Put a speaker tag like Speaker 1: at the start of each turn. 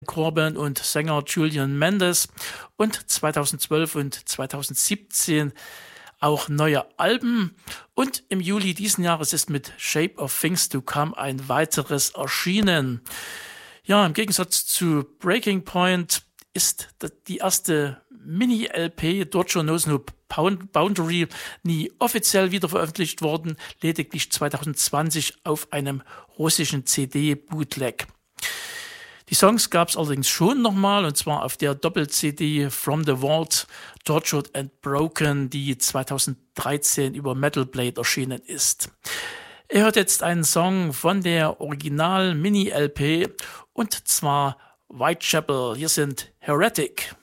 Speaker 1: Corbin und Sänger Julian Mendes und 2012 und 2017 auch neue Alben. Und im Juli diesen Jahres ist mit Shape of Things to Come ein weiteres erschienen. Ja, im Gegensatz zu Breaking Point ist die erste Mini-LP Dodger Knows No Boundary nie offiziell wieder veröffentlicht worden, lediglich 2020 auf einem russischen CD-Bootleg. Die Songs gab es allerdings schon nochmal, und zwar auf der Doppel-CD From the Vault, Tortured and Broken, die 2013 über Metal Blade erschienen ist. Ihr hört jetzt einen Song von der Original-Mini-LP, und zwar Whitechapel. Hier sind Heretic.